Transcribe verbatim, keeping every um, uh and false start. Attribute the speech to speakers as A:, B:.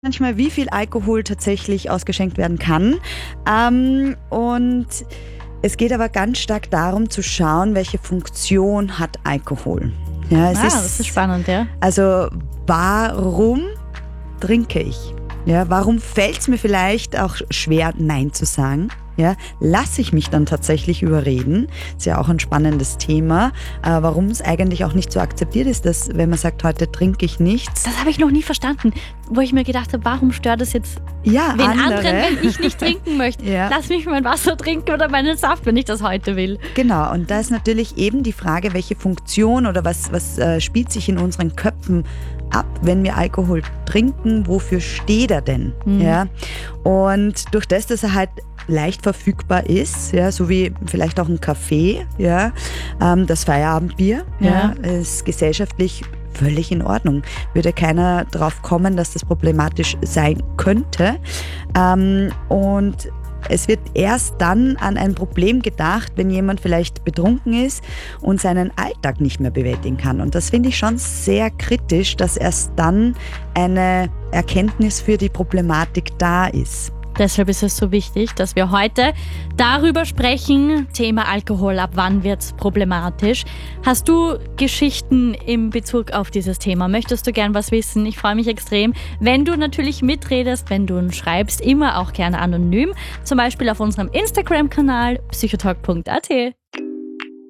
A: manchmal, wie viel Alkohol tatsächlich ausgeschenkt werden kann. Ähm, und es geht aber ganz stark darum zu schauen, welche Funktion hat Alkohol. Ja, es
B: Ah,
A: ist,
B: das ist spannend, ja.
A: Also warum trinke ich? Ja, warum fällt es mir vielleicht auch schwer, Nein zu sagen? Ja, lasse ich mich dann tatsächlich überreden? Ist ja auch ein spannendes Thema. Äh, warum es eigentlich auch nicht so akzeptiert ist, dass, wenn man sagt, heute trinke ich nichts.
B: Das habe ich noch nie verstanden, wo ich mir gedacht habe, warum stört das jetzt
A: Ja,
B: wen
A: andere.
B: anderen, wenn ich nicht trinken möchte?
A: Ja.
B: Lass mich mein Wasser trinken oder meinen Saft, wenn ich das heute will.
A: Genau, und da ist natürlich eben die Frage, welche Funktion oder was, was äh, spielt sich in unseren Köpfen ab, wenn wir Alkohol trinken, wofür steht er denn?
B: Mhm.
A: Ja? Und durch das, dass er halt leicht verfügbar ist, ja, so wie vielleicht auch ein Kaffee, ja, ähm, das Feierabendbier, ja.
B: Ja.
A: ist gesellschaftlich völlig in Ordnung. Würde keiner drauf kommen, dass das problematisch sein könnte. Ähm, und es wird erst dann an ein Problem gedacht, wenn jemand vielleicht betrunken ist und seinen Alltag nicht mehr bewältigen kann. Und das finde ich schon sehr kritisch, dass erst dann eine Erkenntnis für die Problematik da ist.
B: Deshalb ist es so wichtig, dass wir heute darüber sprechen. Thema Alkohol, ab wann wird es problematisch? Hast du Geschichten in Bezug auf dieses Thema? Möchtest du gern was wissen? Ich freue mich extrem, wenn du natürlich mitredest, wenn du uns schreibst, immer auch gerne anonym. Zum Beispiel auf unserem Instagram-Kanal psychotalk punkt a t.